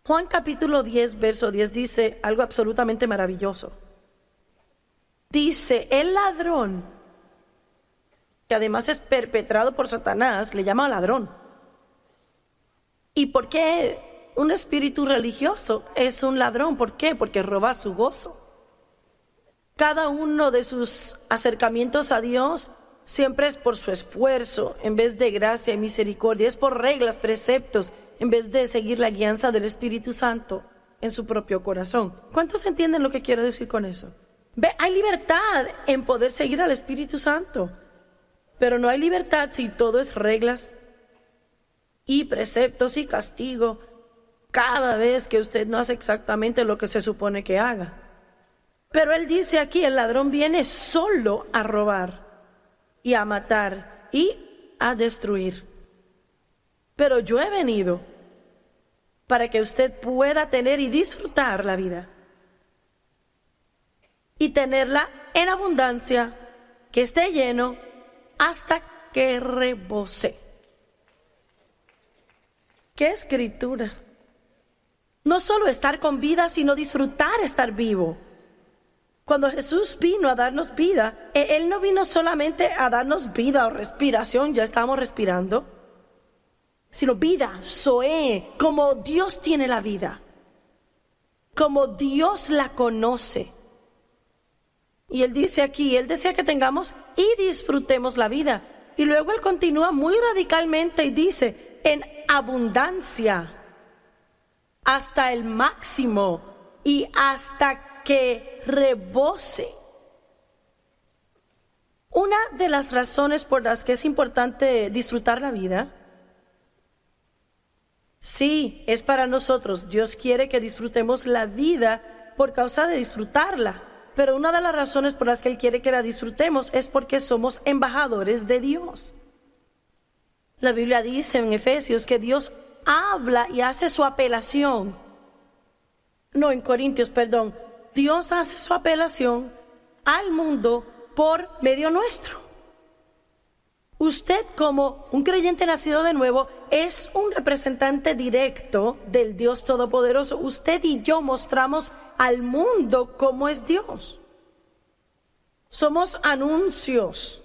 Juan capítulo 10, verso 10 dice algo absolutamente maravilloso. Dice, el ladrón, que además es perpetrado por Satanás, le llama ladrón. ¿Y por qué un espíritu religioso es un ladrón? ¿Por qué? Porque roba su gozo. Cada uno de sus acercamientos a Dios siempre es por su esfuerzo, en vez de gracia y misericordia. Es por reglas, preceptos, en vez de seguir la guianza del Espíritu Santo en su propio corazón. ¿Cuántos entienden lo que quiero decir con eso? Hay libertad en poder seguir al Espíritu Santo, pero no hay libertad si todo es reglas y preceptos y castigo cada vez que usted no hace exactamente lo que se supone que haga. Pero él dice aquí, el ladrón viene solo a robar y a matar y a destruir. Pero yo he venido para que usted pueda tener y disfrutar la vida y tenerla en abundancia, que esté lleno hasta que rebose. ¡Qué escritura! No solo estar con vida, sino disfrutar estar vivo. Cuando Jesús vino a darnos vida, Él no vino solamente a darnos vida o respiración, ya estamos respirando, sino vida, zoe, como Dios tiene la vida, como Dios la conoce. Y Él dice aquí, Él desea que tengamos y disfrutemos la vida. Y luego Él continúa muy radicalmente y dice, en abundancia, hasta el máximo y hasta que rebose. Una de las razones por las que es importante disfrutar la vida, sí, es para nosotros. Dios quiere que disfrutemos la vida por causa de disfrutarla. Pero una de las razones por las que Él quiere que la disfrutemos es porque somos embajadores de Dios. La Biblia dice en Efesios que Dios habla y hace su apelación. No, en Corintios, perdón. Dios hace su apelación al mundo por medio nuestro. Usted, como un creyente nacido de nuevo, es un representante directo del Dios Todopoderoso. Usted y yo mostramos al mundo cómo es Dios. Somos anuncios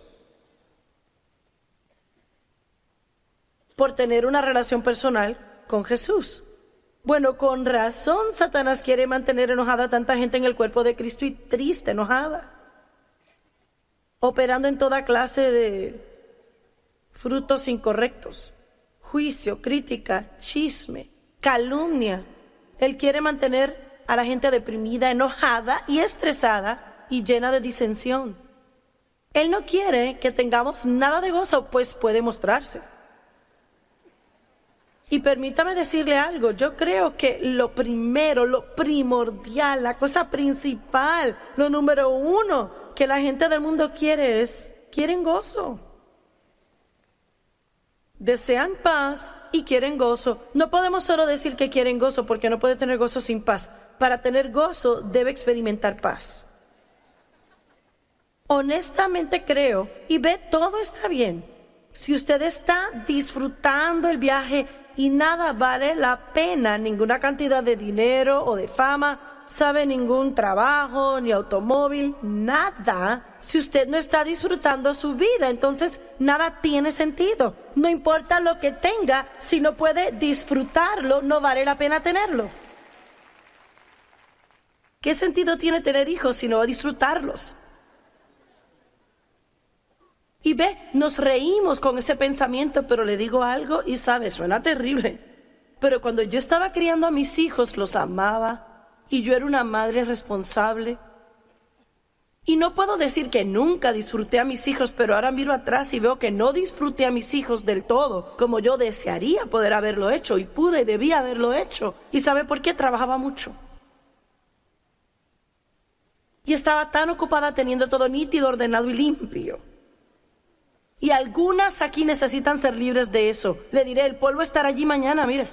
por tener una relación personal con Jesús. Bueno, con razón Satanás quiere mantener enojada a tanta gente en el cuerpo de Cristo y triste, enojada, operando en toda clase de frutos incorrectos, juicio, crítica, chisme, calumnia. Él quiere mantener a la gente deprimida, enojada y estresada y llena de disensión. Él no quiere que tengamos nada de gozo, pues puede mostrarse. Y permítame decirle algo, yo creo que lo primero, lo primordial, la cosa principal, lo número uno que la gente del mundo quieren gozo. Desean paz y quieren gozo. No podemos solo decir que quieren gozo, porque no puede tener gozo sin paz. Para tener gozo debe experimentar paz. Honestamente creo, y todo está bien. Si usted está disfrutando el viaje y nada vale la pena, ninguna cantidad de dinero o de fama, sabe, ningún trabajo, ni automóvil, nada. Si usted no está disfrutando su vida, entonces nada tiene sentido. No importa lo que tenga, si no puede disfrutarlo, no vale la pena tenerlo. ¿Qué sentido tiene tener hijos si no disfrutarlos? Y nos reímos con ese pensamiento, pero le digo algo y sabe, suena terrible. Pero cuando yo estaba criando a mis hijos, los amaba. Y yo era una madre responsable. Y no puedo decir que nunca disfruté a mis hijos, pero ahora miro atrás y veo que no disfruté a mis hijos del todo, como yo desearía poder haberlo hecho, y pude y debía haberlo hecho. ¿Y sabe por qué? Trabajaba mucho. Y estaba tan ocupada teniendo todo nítido, ordenado y limpio. Y algunas aquí necesitan ser libres de eso. Le diré, el polvo estará allí mañana, mire.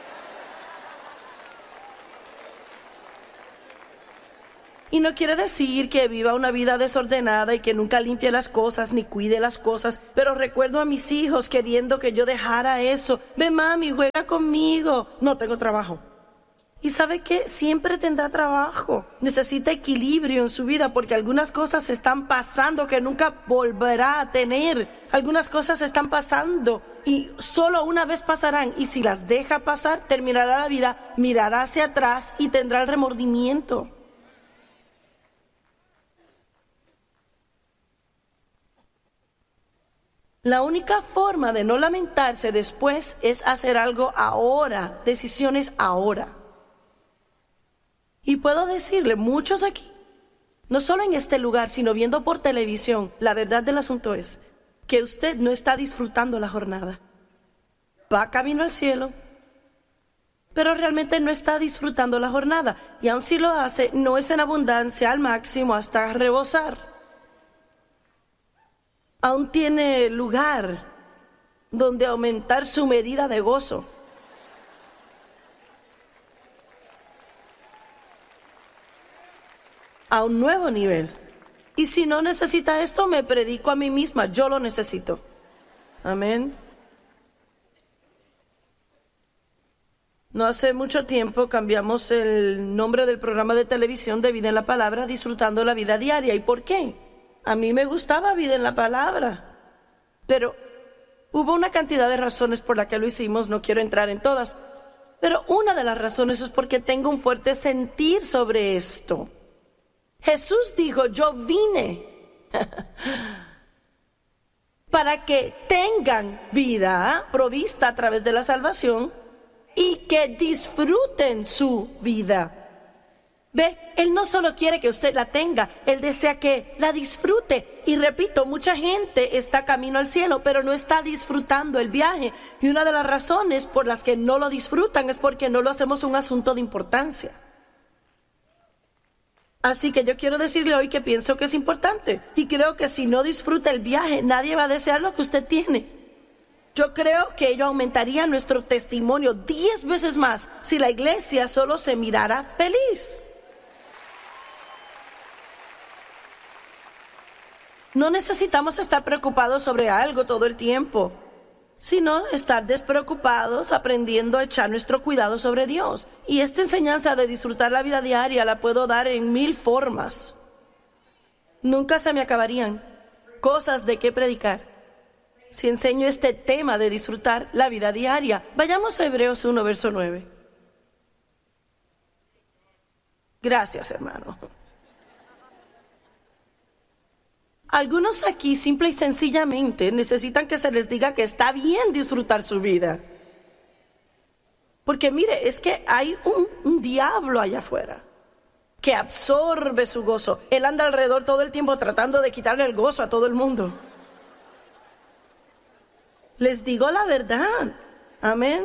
Y no quiere decir que viva una vida desordenada y que nunca limpie las cosas ni cuide las cosas, pero recuerdo a mis hijos queriendo que yo dejara eso. Ve, mami, juega conmigo. No tengo trabajo. Y sabe que siempre tendrá trabajo. Necesita equilibrio en su vida porque algunas cosas están pasando que nunca volverá a tener. Algunas cosas están pasando y solo una vez pasarán. Y si las deja pasar, terminará la vida, mirará hacia atrás y tendrá el remordimiento. La única forma de no lamentarse después es hacer algo ahora, decisiones ahora. Y puedo decirle, muchos aquí, no solo en este lugar, sino viendo por televisión, la verdad del asunto es que usted no está disfrutando la jornada. Va camino al cielo, pero realmente no está disfrutando la jornada. Y aun si lo hace, no es en abundancia al máximo hasta rebosar. Aún tiene lugar donde aumentar su medida de gozo. A un nuevo nivel. Y si no necesita esto, me predico a mí misma. Yo lo necesito. Amén. No hace mucho tiempo cambiamos el nombre del programa de televisión de Vida en la Palabra, Disfrutando la Vida Diaria. ¿Y por qué? A mí me gustaba Vida en la Palabra. Pero hubo una cantidad de razones por las que lo hicimos. No quiero entrar en todas. Pero una de las razones es porque tengo un fuerte sentir sobre esto. Jesús dijo, yo vine para que tengan vida provista a través de la salvación y que disfruten su vida. Ve, Él no solo quiere que usted la tenga, Él desea que la disfrute. Y repito, mucha gente está camino al cielo, pero no está disfrutando el viaje. Y una de las razones por las que no lo disfrutan es porque no lo hacemos un asunto de importancia. Así que yo quiero decirle hoy que pienso que es importante. Y creo que si no disfruta el viaje, nadie va a desear lo que usted tiene. Yo creo que ello aumentaría nuestro testimonio 10 veces más si la iglesia solo se mirara feliz. No necesitamos estar preocupados sobre algo todo el tiempo, sino estar despreocupados aprendiendo a echar nuestro cuidado sobre Dios. Y esta enseñanza de disfrutar la vida diaria la puedo dar en 1000 formas. Nunca se me acabarían cosas de qué predicar si enseño este tema de disfrutar la vida diaria. Vayamos a Hebreos 1, verso 9. Gracias, hermano. Algunos aquí simple y sencillamente necesitan que se les diga que está bien disfrutar su vida. Porque mire, es que hay un diablo allá afuera que absorbe su gozo. Él anda alrededor todo el tiempo tratando de quitarle el gozo a todo el mundo. Les digo la verdad. Amén.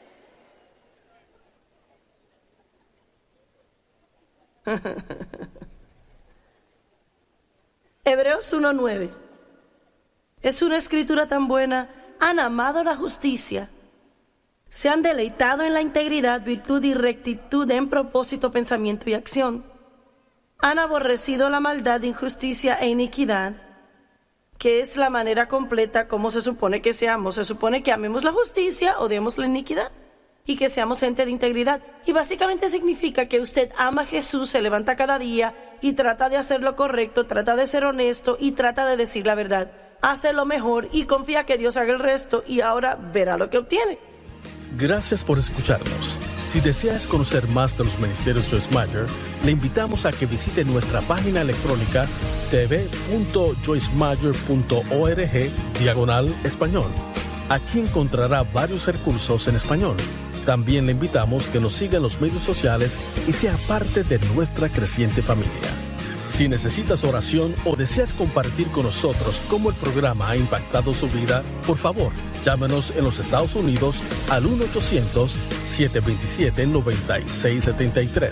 Hebreos 1:9. Es una escritura tan buena. Han amado la justicia. Se han deleitado en la integridad, virtud y rectitud en propósito, pensamiento y acción. Han aborrecido la maldad, injusticia e iniquidad, que es la manera completa como se supone que seamos. Se supone que amemos la justicia, odiemos la iniquidad y que seamos gente de integridad. Y básicamente significa que usted ama a Jesús, se levanta cada día y trata de hacer lo correcto, trata de ser honesto y trata de decir la verdad. Hace lo mejor y confía que Dios haga el resto y ahora verá lo que obtiene. Gracias por escucharnos. Si deseas conocer más de los ministerios Joyce Meyer, le invitamos a que visite nuestra página electrónica tv.joycemeyer.org/español. Aquí encontrará varios recursos en español. También le invitamos que nos siga en los medios sociales y sea parte de nuestra creciente familia. Si necesitas oración o deseas compartir con nosotros cómo el programa ha impactado su vida, por favor, llámenos en los Estados Unidos al 1-800-727-9673.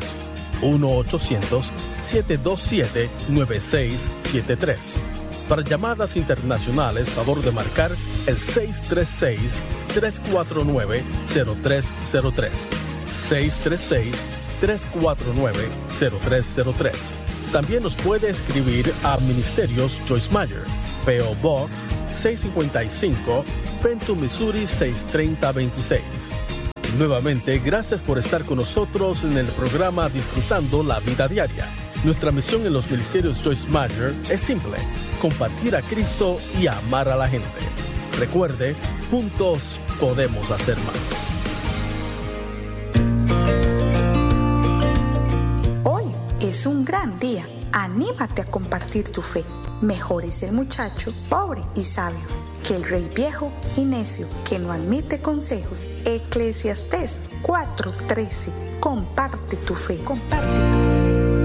1-800-727-9673. Para llamadas internacionales, favor de marcar el 636-349-0303. 636-349-0303. También nos puede escribir a Ministerios Joyce Meyer, P.O. Box 655, Fenton, Missouri 63026. Nuevamente, gracias por estar con nosotros en el programa Disfrutando la Vida Diaria. Nuestra misión en los ministerios Joyce Meyer es simple: compartir a Cristo y amar a la gente. Recuerde, juntos podemos hacer más. Hoy es un gran día. Anímate a compartir tu fe. Mejor es el muchacho pobre y sabio que el rey viejo y necio que no admite consejos. Eclesiastés 4:13. Comparte tu fe. Comparte tu fe.